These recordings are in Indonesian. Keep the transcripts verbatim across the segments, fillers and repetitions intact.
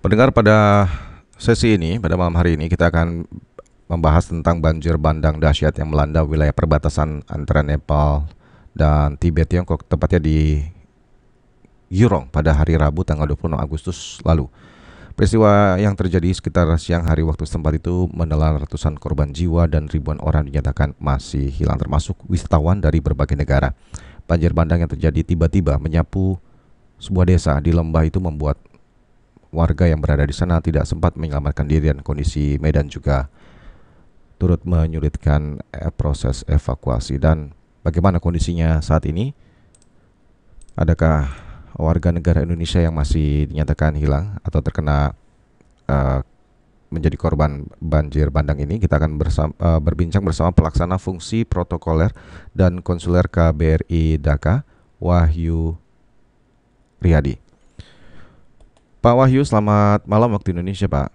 Pendengar, pada sesi ini, pada malam hari ini kita akan membahas tentang banjir bandang dahsyat yang melanda wilayah perbatasan antara Nepal dan Tibet, Tiongkok, tepatnya di Yurong pada hari Rabu tanggal dua puluh enam Agustus lalu. Peristiwa yang terjadi sekitar siang hari waktu setempat itu menelan ratusan korban jiwa dan ribuan orang dinyatakan masih hilang, termasuk wisatawan dari berbagai negara. Banjir bandang yang terjadi tiba-tiba menyapu sebuah desa di lembah itu membuat warga yang berada di sana tidak sempat menyelamatkan diri, dan kondisi medan juga turut menyulitkan eh, proses evakuasi. Dan bagaimana kondisinya saat ini? Adakah warga negara Indonesia yang masih dinyatakan hilang atau terkena uh, menjadi korban banjir bandang ini? Kita akan bersama, uh, berbincang bersama pelaksana fungsi protokoler dan konsuler K B R I Dhaka, Wahyu Riyadi. Pak Wahyu, selamat malam waktu Indonesia, Pak.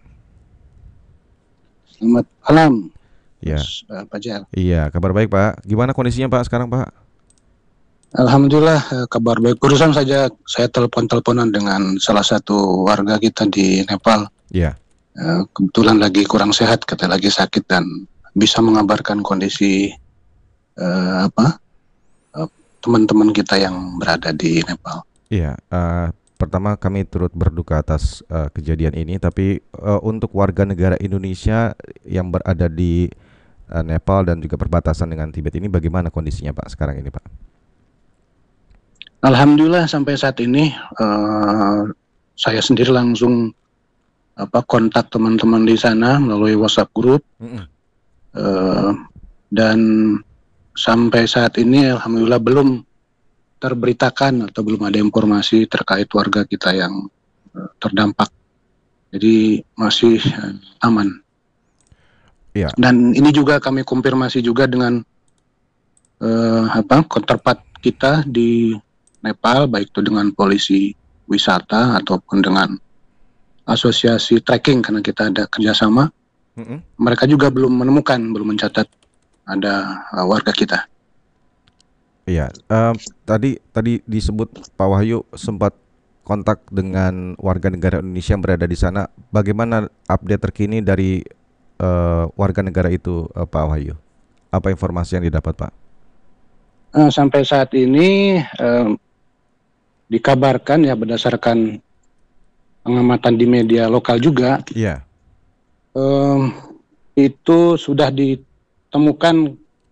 Selamat malam, Ya. Mas uh, Fajar. Iya, kabar baik, Pak. Gimana kondisinya, Pak, sekarang, Pak? Alhamdulillah, uh, kabar baik. Barusan saja saya telepon-teleponan dengan salah satu warga kita di Nepal. Iya. Uh, kebetulan lagi kurang sehat, kata lagi sakit, dan bisa mengabarkan kondisi uh, apa uh, teman-teman kita yang berada di Nepal. Iya. Uh, pertama kami turut berduka atas uh, kejadian ini, tapi uh, untuk warga negara Indonesia yang berada di uh, Nepal dan juga perbatasan dengan Tibet ini, bagaimana kondisinya, Pak, sekarang ini, Pak? Alhamdulillah sampai saat ini uh, saya sendiri langsung apa kontak teman-teman di sana melalui WhatsApp grup. Mm-hmm. uh, dan sampai saat ini alhamdulillah belum terberitakan atau belum ada informasi terkait warga kita yang uh, terdampak. Jadi masih uh, aman. Iya. Dan ini juga kami konfirmasi juga dengan uh, apa counterpart kita di Nepal, baik itu dengan polisi wisata ataupun dengan asosiasi trekking, karena kita ada kerjasama. Mm-hmm. Mereka juga belum menemukan, belum mencatat ada uh, warga kita. Iya, uh, tadi tadi disebut Pak Wahyu sempat kontak dengan warga negara Indonesia yang berada di sana. Bagaimana update terkini dari uh, warga negara itu, uh, Pak Wahyu? Apa informasi yang didapat, Pak? Uh, sampai saat ini uh, dikabarkan ya berdasarkan pengamatan di media lokal juga, yeah. um, itu sudah ditemukan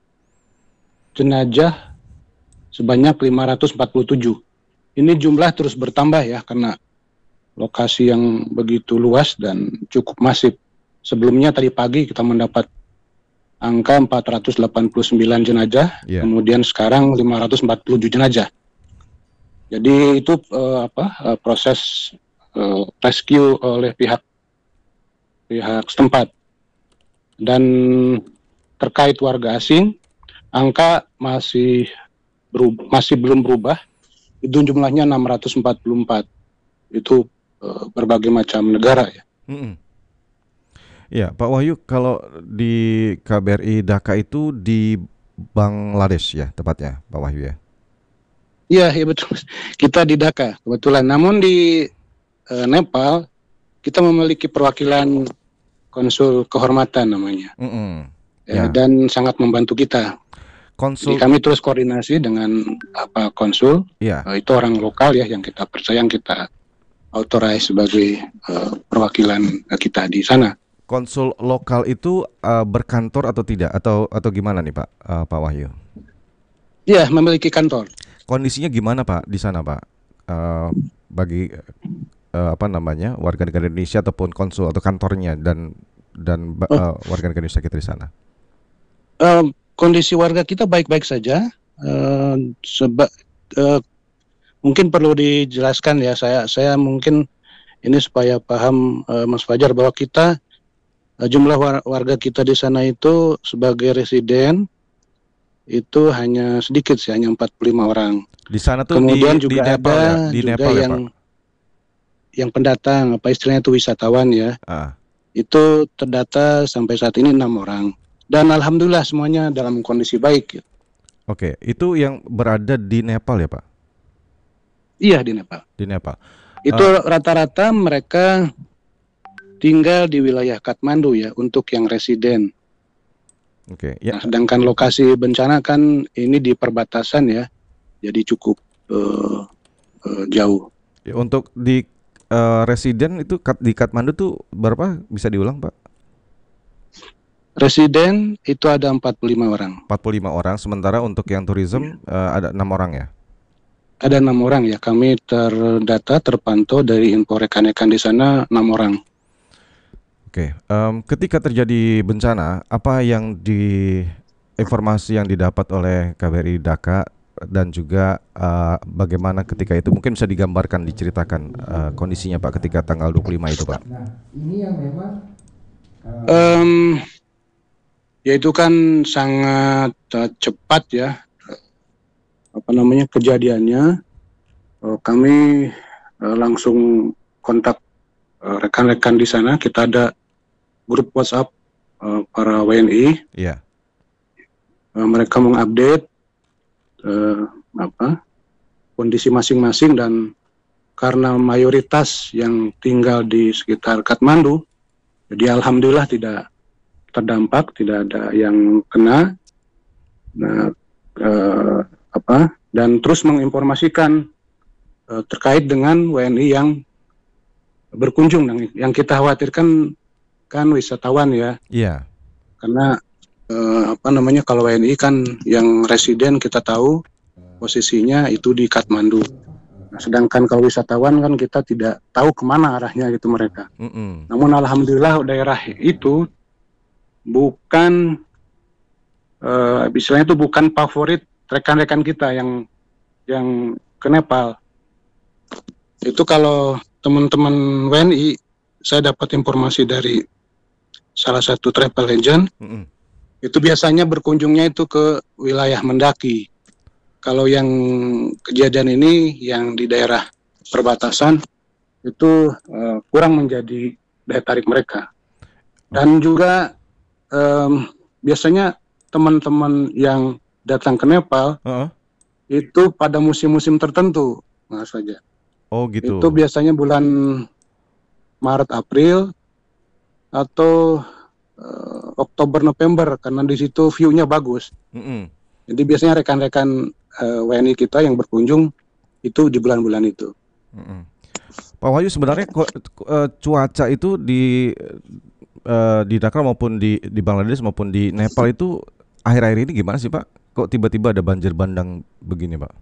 jenazah sebanyak lima ratus empat puluh tujuh. Ini jumlah terus bertambah ya karena lokasi yang begitu luas dan cukup masif. Sebelumnya tadi pagi kita mendapat angka empat ratus delapan puluh sembilan jenazah, yeah. Kemudian sekarang lima ratus empat puluh tujuh jenazah. Jadi itu uh, apa uh, proses uh, rescue oleh pihak pihak setempat. Dan terkait warga asing, angka masih berubah, masih belum berubah. Itu jumlahnya enam ratus empat puluh empat. Itu uh, berbagai macam negara ya. Mm-hmm. Ya, Pak Wahyu, kalau di K B R I Dhaka itu di Bangladesh ya tepatnya, Pak Wahyu ya? Iya, ya betul. Kita di Dhaka kebetulan. Namun di uh, Nepal kita memiliki perwakilan konsul kehormatan namanya. Mm-hmm. Ya, ya. Dan sangat membantu kita. Konsul. Jadi kami terus koordinasi dengan apa konsul. Ya. Uh, itu orang lokal ya yang kita percaya, yang kita authorize sebagai uh, perwakilan kita di sana. Konsul lokal itu uh, berkantor atau tidak, atau atau gimana nih, Pak uh, Pak Wahyu? Iya, memiliki kantor. Kondisinya gimana, Pak, di sana, Pak? Uh, bagi uh, apa namanya warga negara Indonesia ataupun konsul atau kantornya dan dan uh, oh. warga negara Indonesia kita di sana. Uh, kondisi warga kita baik-baik saja. Uh, seba, uh, mungkin perlu dijelaskan ya, saya saya mungkin ini supaya paham uh, Mas Fajar bahwa kita uh, jumlah war- warga kita di sana itu sebagai residen itu hanya sedikit sih, hanya empat puluh lima orang. Di sana tuh kemudian di, juga di Nepal ada ya? Di juga Nepal yang ya, Pak? yang pendatang, apa istilahnya itu wisatawan ya. Ah. Itu terdata sampai saat ini enam orang. Dan alhamdulillah semuanya dalam kondisi baik. Oke, itu yang berada di Nepal ya, Pak? Iya, di Nepal. Di Nepal. Itu uh, rata-rata mereka tinggal di wilayah Kathmandu ya untuk yang residen. Oke, ya. Nah, sedangkan lokasi bencana kan ini di perbatasan ya, jadi cukup uh, uh, jauh. Ya, untuk di uh, residen itu kat- di Kathmandu tuh berapa? Bisa diulang, Pak? Residen itu ada empat puluh lima orang. empat puluh lima orang, sementara untuk yang tourism uh, ada enam orang ya? Ada enam orang ya, kami terdata, terpantau dari info rekan-rekan di sana enam orang. Oke, em, ketika terjadi bencana, apa yang di informasi yang didapat oleh K B R I Dhaka dan juga uh, bagaimana ketika itu mungkin bisa digambarkan, diceritakan uh, kondisinya Pak ketika tanggal dua puluh lima itu Pak? Nah, ini yang memang uh, Um, ya itu kan sangat uh, cepat ya, apa namanya kejadiannya. Uh, kami uh, langsung kontak uh, rekan-rekan di sana. Kita ada grup WhatsApp uh, para W N I. Iya. Uh, mereka mengupdate uh, apa kondisi masing-masing, dan karena mayoritas yang tinggal di sekitar Kathmandu, jadi alhamdulillah tidak terdampak, tidak ada yang kena. Nah, uh, apa dan terus menginformasikan uh, terkait dengan W N I yang berkunjung. Yang kita khawatirkan kan wisatawan ya. Iya. Karena eh, apa namanya kalau W N I kan yang residen kita tahu posisinya itu di Kathmandu. Nah, sedangkan kalau wisatawan kan kita tidak tahu kemana arahnya gitu mereka. Mm-mm. Namun alhamdulillah daerah itu bukan eh, istilahnya itu bukan favorit rekan-rekan kita yang yang ke Nepal. Itu kalau teman-teman W N I, saya dapat informasi dari salah satu travel agent, Mm-mm. itu biasanya berkunjungnya itu ke wilayah Mendaki. Kalau yang kejadian ini yang di daerah perbatasan itu uh, kurang menjadi daya tarik mereka. Dan juga um, biasanya teman-teman yang datang ke Nepal Uh-uh. itu pada musim-musim tertentu, Mas saja. Oh gitu. Itu biasanya bulan Maret, April, atau uh, Oktober, November, karena di situ view-nya bagus. Mm-mm. Jadi biasanya rekan-rekan uh, W N I kita yang berkunjung itu di bulan-bulan itu. Mm-mm. Pak Wahyu, sebenarnya ko- uh, cuaca itu di uh, di Dhaka maupun di di Bangladesh maupun di Nepal itu akhir-akhir ini gimana sih Pak? Kok tiba-tiba ada banjir bandang begini Pak?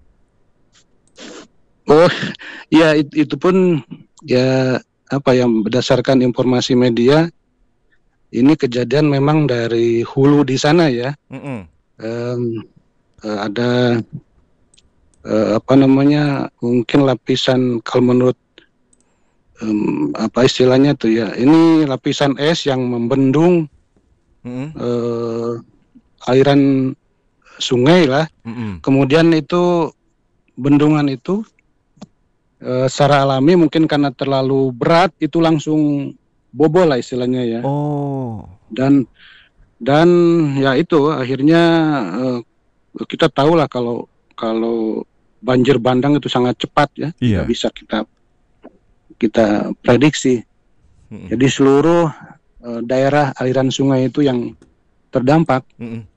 Oh, ya it, itu pun ya apa yang berdasarkan informasi media, ini kejadian memang dari hulu di sana ya. Mm-mm. Um, uh, ada uh, apa namanya mungkin lapisan, kalau menurut um, apa istilahnya tuh ya, ini lapisan es yang membendung Mm-mm. uh, aliran sungai lah. Mm-mm. Kemudian itu bendungan itu Uh, secara alami mungkin karena terlalu berat itu langsung bobol lah istilahnya ya. Oh. Dan dan ya itu akhirnya uh, kita tahu lah kalau kalau banjir bandang itu sangat cepat ya. Iya. Tidak bisa kita kita prediksi. Mm-mm. Jadi seluruh uh, daerah aliran sungai itu yang terdampak. Mm-mm.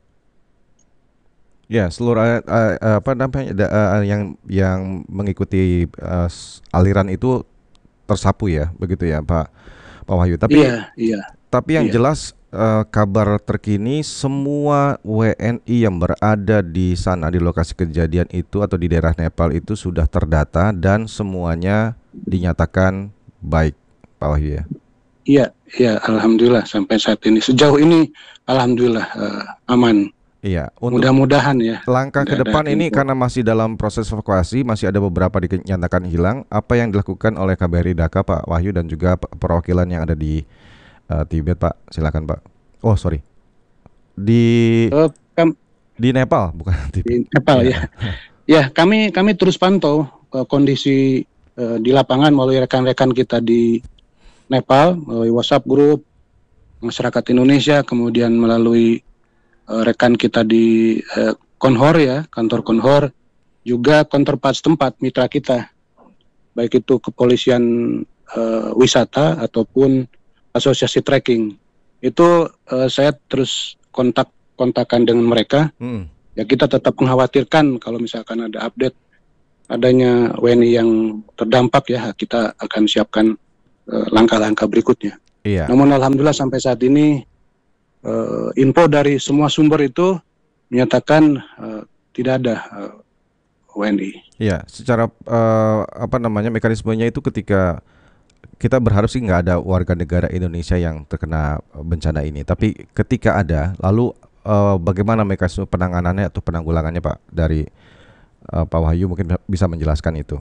Ya, seluruh uh, uh, apa namanya da- uh, yang yang mengikuti uh, s- aliran itu tersapu ya, begitu ya, Pak Pak Wahyu. Tapi Iya, iya. tapi yang Iya. jelas uh, kabar terkini semua W N I yang berada di sana di lokasi kejadian itu atau di daerah Nepal itu sudah terdata dan semuanya dinyatakan baik, Pak Wahyu ya. Iya, iya, alhamdulillah sampai saat ini. Sejauh ini alhamdulillah uh, aman. Iya, untuk Mudah-mudahan ya. langkah ke Tidak ada depan ini info. karena masih dalam proses evakuasi, masih ada beberapa dinyatakan hilang. Apa yang dilakukan oleh K B R I Dhaka, Pak Wahyu, dan juga pe- perwakilan yang ada di uh, Tibet, Pak? Silakan, Pak. Oh, sorry. Di Uh, kam- di Nepal, bukan Tibet. di Nepal ya. Ya, kami kami terus pantau uh, kondisi uh, di lapangan melalui rekan-rekan kita di Nepal, melalui WhatsApp grup masyarakat Indonesia, kemudian melalui uh, rekan kita di uh, Konhor ya, kantor Konhor, juga counterpart setempat mitra kita, baik itu kepolisian uh, wisata ataupun asosiasi trekking. Itu uh, saya terus kontak kontakan dengan mereka. Hmm. Ya kita tetap mengkhawatirkan kalau misalkan ada update adanya W N I yang terdampak, ya kita akan siapkan uh, langkah-langkah berikutnya. Iya. Namun alhamdulillah sampai saat ini uh, info dari semua sumber itu menyatakan uh, tidak ada uh, W N I. Iya, secara uh, apa namanya mekanismenya itu ketika kita berharap sih nggak ada warga negara Indonesia yang terkena bencana ini. Tapi ketika ada, lalu uh, bagaimana mekanisme penanganannya atau penanggulangannya Pak dari uh, Pak Wahyu mungkin bisa menjelaskan itu?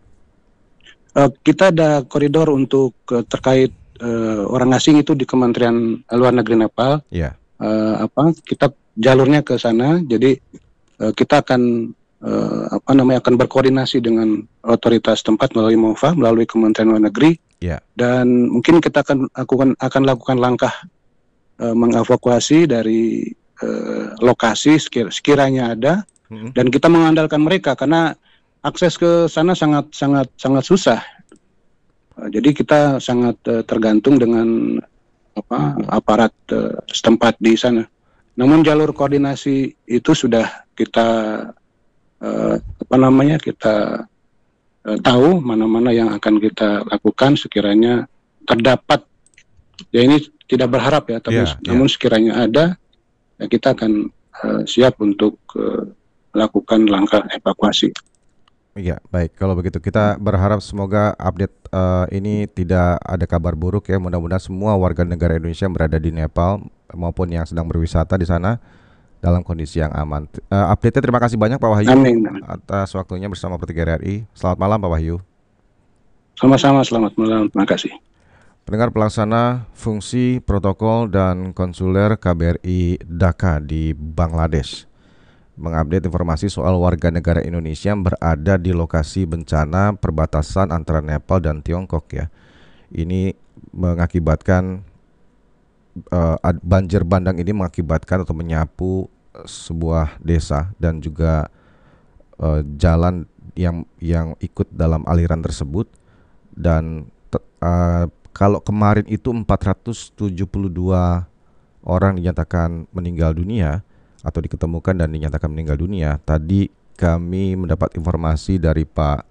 Uh, kita ada koridor untuk uh, terkait uh, orang asing itu di Kementerian Luar Negeri Nepal. Iya. Uh, apa kita jalurnya ke sana. Jadi uh, kita akan Uh, apa namanya akan berkoordinasi dengan otoritas tempat melalui M O F A, melalui Kementerian Luar Negeri, yeah. Dan mungkin kita akan lakukan akan lakukan langkah uh, mengevakuasi dari uh, lokasi sekir- sekiranya ada, mm-hmm. Dan kita mengandalkan mereka karena akses ke sana sangat sangat sangat susah. Uh, jadi kita sangat uh, tergantung dengan apa aparat uh, setempat di sana. Namun jalur koordinasi itu sudah kita Uh, apa namanya kita uh, tahu mana-mana yang akan kita lakukan sekiranya terdapat, ya ini tidak berharap ya, tapi yeah, namun yeah. sekiranya ada, ya kita akan uh, siap untuk uh, melakukan langkah evakuasi. Iya, baik. Kalau begitu kita berharap semoga update uh, ini tidak ada kabar buruk ya. Mudah-mudahan semua warga negara Indonesia yang berada di Nepal maupun yang sedang berwisata di sana dalam kondisi yang aman. Uh, update-nya terima kasih banyak Pak Wahyu. Amin. Atas waktunya bersama Pro tiga R I. Selamat malam Pak Wahyu. Sama-sama, selamat malam. Terima kasih. Pendengar, pelaksana fungsi protokol dan konsuler K B R I Dhaka di Bangladesh mengupdate informasi soal warga negara Indonesia yang berada di lokasi bencana perbatasan antara Nepal dan Tiongkok ya. Ini mengakibatkan Uh, banjir bandang ini mengakibatkan atau menyapu uh, sebuah desa dan juga uh, jalan yang yang ikut dalam aliran tersebut. Dan te- uh, kalau kemarin itu empat ratus tujuh puluh dua orang dinyatakan meninggal dunia atau diketemukan dan dinyatakan meninggal dunia. Tadi kami mendapat informasi dari Pak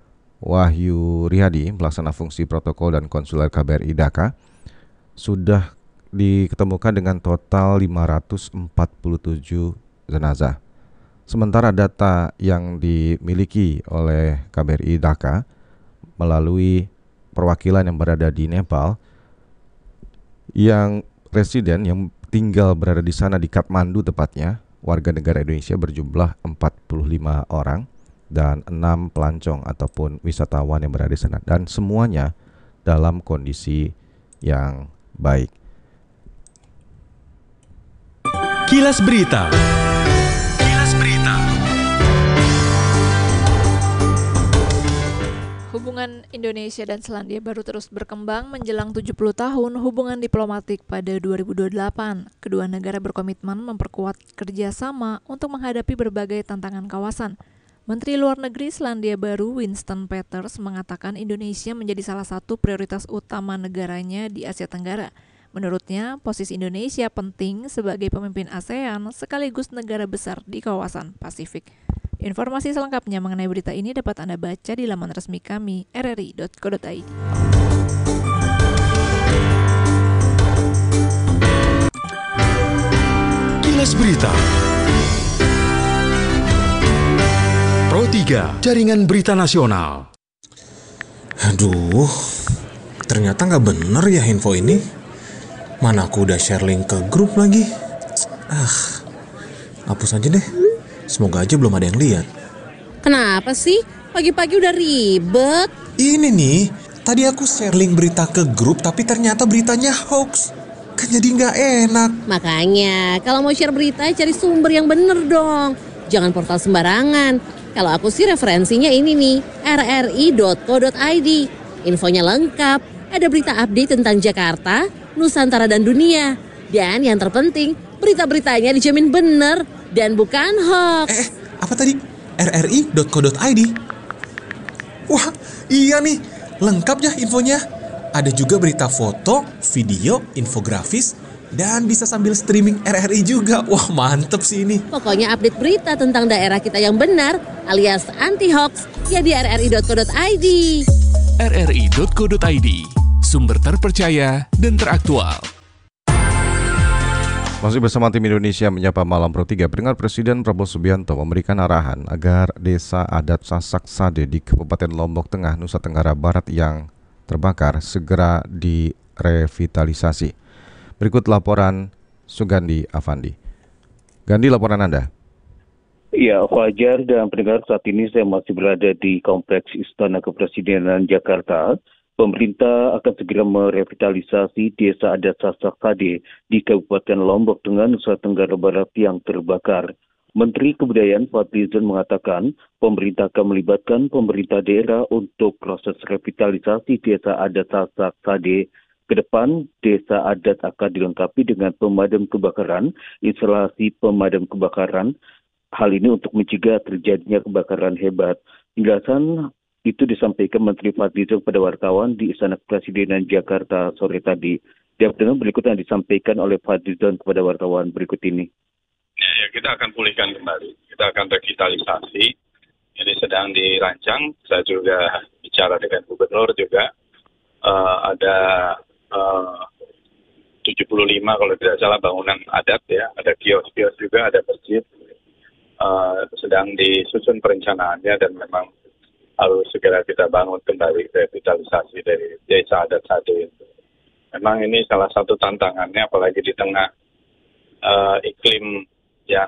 Wahyu Rihadi, pelaksana fungsi protokol dan konsuler K B R I Dhaka, sudah diketemukan dengan total lima ratus empat puluh tujuh jenazah. Sementara data yang dimiliki oleh K B R I Dhaka melalui perwakilan yang berada di Nepal, yang residen yang tinggal berada di sana di Kathmandu tepatnya, warga negara Indonesia berjumlah empat puluh lima orang dan enam pelancong ataupun wisatawan yang berada di sana, dan semuanya dalam kondisi yang baik. Kilas Berita. Kilas Berita. Hubungan Indonesia dan Selandia Baru terus berkembang menjelang tujuh puluh tahun hubungan diplomatik pada dua ribu dua puluh delapan. Kedua negara berkomitmen memperkuat kerjasama untuk menghadapi berbagai tantangan kawasan. Menteri Luar Negeri Selandia Baru Winston Peters mengatakan Indonesia menjadi salah satu prioritas utama negaranya di Asia Tenggara. Menurutnya, posisi Indonesia penting sebagai pemimpin ASEAN sekaligus negara besar di kawasan Pasifik. Informasi selengkapnya mengenai berita ini dapat Anda baca di laman resmi kami r r i dot co dot i d. Kilas Berita. Pro tiga, Jaringan Berita Nasional. Aduh, ternyata nggak bener ya info ini. Mana aku udah share link ke grup lagi. Ah, hapus aja deh. Semoga aja belum ada yang lihat. Kenapa sih? Pagi-pagi udah ribet. Ini nih, tadi aku share link berita ke grup tapi ternyata beritanya hoax. Kan jadi nggak enak. Makanya, kalau mau share berita cari sumber yang bener dong. Jangan portal sembarangan. Kalau aku sih referensinya ini nih, r r i dot co dot i d. Infonya lengkap. Ada berita update tentang Jakarta, Nusantara dan dunia. Dan yang terpenting, berita-beritanya dijamin benar dan bukan hoax. Eh, apa tadi? r r i dot co dot i d. Wah, iya nih. Lengkap ya infonya. Ada juga berita foto, video, infografis, dan bisa sambil streaming R R I juga. Wah, mantep sih ini. Pokoknya update berita tentang daerah kita yang benar alias anti-hoax ya di r r i dot co dot i d. r r i dot co dot i d, sumber terpercaya dan teraktual. Masih bersama tim Indonesia Menyapa Malam Pro tiga, pendengar Presiden Prabowo Subianto memberikan arahan agar desa adat Sasak Sade di Kabupaten Lombok Tengah, Nusa Tenggara Barat yang terbakar segera direvitalisasi. Berikut laporan Sugandi Avandi. Gandhi, laporan Anda. Ya, Fajar dan pendengar, saat ini saya masih berada di Kompleks Istana Kepresidenan Jakarta. Pemerintah akan segera merevitalisasi Desa Adat Sasak Sade di Kabupaten Lombok Tengah, Nusa Tenggara Barat yang terbakar. Menteri Kebudayaan Fadlizon mengatakan pemerintah akan melibatkan pemerintah daerah untuk proses revitalisasi Desa Adat Sasak Sade. Ke depan, desa adat akan dilengkapi dengan pemadam kebakaran, instalasi pemadam kebakaran. Hal ini untuk mencegah terjadinya kebakaran hebat. Penjelasan itu disampaikan Menteri Fadlizon pada wartawan di Istana Kepresidenan Jakarta sore tadi. Dan dengan berikut yang disampaikan oleh Fadlizon kepada wartawan berikut ini. Ya, kita akan pulihkan kembali. Kita akan revitalisasi. Ini sedang dirancang. Saya juga bicara dengan gubernur juga. Uh, ada uh, tujuh puluh lima kalau tidak salah bangunan adat ya. Ada kios-kios juga, ada masjid. Uh, sedang disusun perencanaannya dan memang harus segera kita bangun kembali revitalisasi dari Desa Adat Sade. Memang ini salah satu tantangannya, apalagi di tengah uh, iklim yang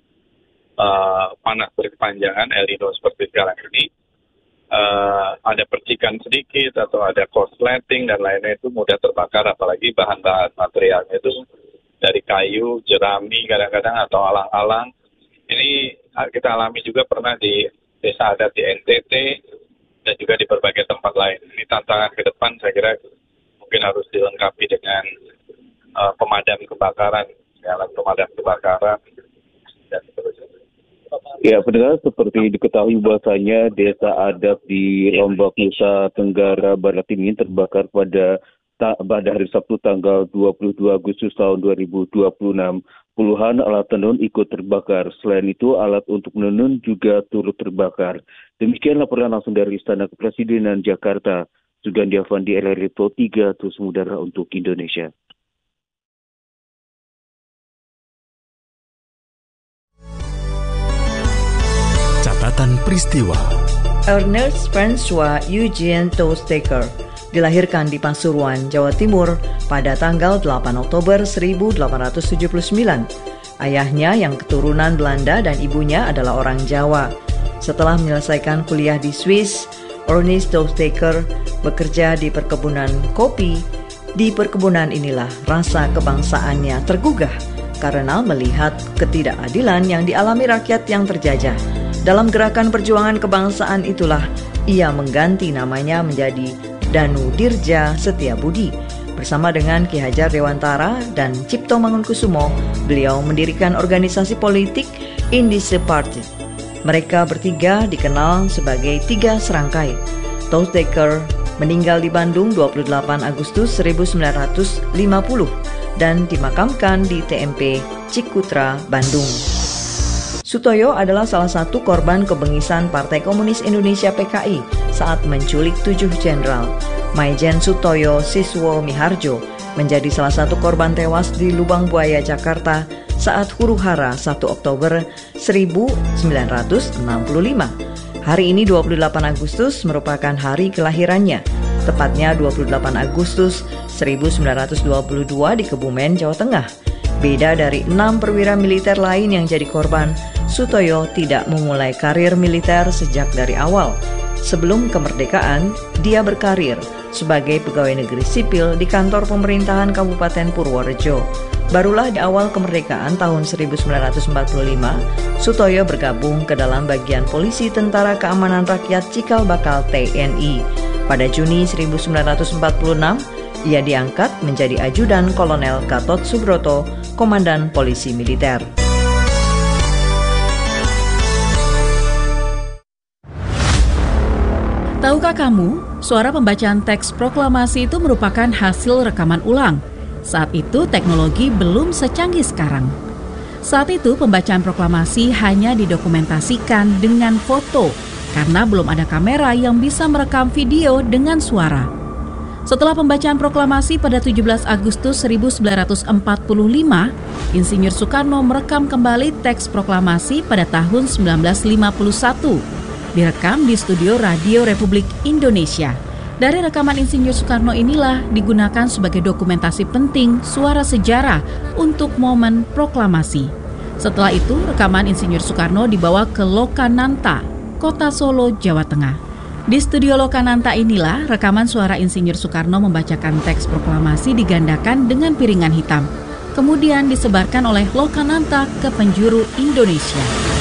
uh, panas berkepanjangan, El Nino seperti sekarang ini, uh, ada percikan sedikit atau ada korsleting dan lainnya itu mudah terbakar, apalagi bahan-bahan materialnya itu dari kayu, jerami kadang-kadang atau alang-alang. Ini kita alami juga pernah di desa adat di N T T dan juga di berbagai tempat lain. Ini tantangan ke depan saya kira mungkin harus dilengkapi dengan uh, pemadam kebakaran, alat pemadam kebakaran, dan seterusnya. Ya, pendengar, seperti diketahui bahwasanya desa adat di Lombok, Nusa Tenggara Barat ini terbakar pada pada hari Sabtu tanggal dua puluh dua Agustus tahun dua ribu dua puluh enam. Puluhan alat tenun ikut terbakar. Selain itu, alat untuk menenun juga turut terbakar. Demikian laporan langsung dari Istana Kepresidenan Jakarta. Sugandi Avandi, R R I Pro tiga, terus mengudara untuk Indonesia. Catatan peristiwa. Ernest François Eugene Toastaker dilahirkan di Pasuruan, Jawa Timur pada tanggal delapan Oktober seribu delapan ratus tujuh puluh sembilan. Ayahnya yang keturunan Belanda dan ibunya adalah orang Jawa. Setelah menyelesaikan kuliah di Swiss, Ernest Toastaker bekerja di perkebunan kopi. Di perkebunan inilah rasa kebangsaannya tergugah karena melihat ketidakadilan yang dialami rakyat yang terjajah. Dalam gerakan perjuangan kebangsaan itulah ia mengganti namanya menjadi Danu Dirja Setiabudi. Bersama dengan Ki Hajar Dewantara dan Cipto Mangunkusumo, beliau mendirikan organisasi politik Indise Party. Mereka bertiga dikenal sebagai Tiga Serangkai. Toastaker meninggal di Bandung dua puluh delapan Agustus seribu sembilan ratus lima puluh dan dimakamkan di T M P Cikutra, Bandung. Sutoyo adalah salah satu korban kebengisan Partai Komunis Indonesia P K I saat menculik tujuh jenderal. Maijen Sutoyo Siswo Miharjo menjadi salah satu korban tewas di Lubang Buaya, Jakarta saat huru-hara satu Oktober seribu sembilan ratus enam puluh lima. Hari ini dua puluh delapan Agustus merupakan hari kelahirannya, tepatnya dua puluh delapan Agustus seribu sembilan ratus dua puluh dua di Kebumen, Jawa Tengah. Beda dari enam perwira militer lain yang jadi korban, Sutoyo tidak memulai karir militer sejak dari awal. Sebelum kemerdekaan, dia berkarir sebagai pegawai negeri sipil di kantor pemerintahan Kabupaten Purworejo. Barulah di awal kemerdekaan tahun seribu sembilan ratus empat puluh lima, Sutoyo bergabung ke dalam bagian polisi Tentara Keamanan Rakyat Cikal Bakal T N I. Pada Juni seribu sembilan ratus empat puluh enam, ia diangkat menjadi ajudan Kolonel Gatot Subroto, Komandan Polisi Militer. Tahukah kamu, suara pembacaan teks proklamasi itu merupakan hasil rekaman ulang. Saat itu teknologi belum secanggih sekarang. Saat itu pembacaan proklamasi hanya didokumentasikan dengan foto karena belum ada kamera yang bisa merekam video dengan suara. Setelah pembacaan proklamasi pada tujuh belas Agustus seribu sembilan ratus empat puluh lima, Insinyur Soekarno merekam kembali teks proklamasi pada tahun seribu sembilan ratus lima puluh satu. Direkam di studio Radio Republik Indonesia. Dari rekaman Insinyur Soekarno inilah digunakan sebagai dokumentasi penting suara sejarah untuk momen proklamasi. Setelah itu, rekaman Insinyur Soekarno dibawa ke Lokananta, Kota Solo, Jawa Tengah. Di studio Lokananta inilah rekaman suara Insinyur Soekarno membacakan teks proklamasi digandakan dengan piringan hitam. Kemudian disebarkan oleh Lokananta ke penjuru Indonesia.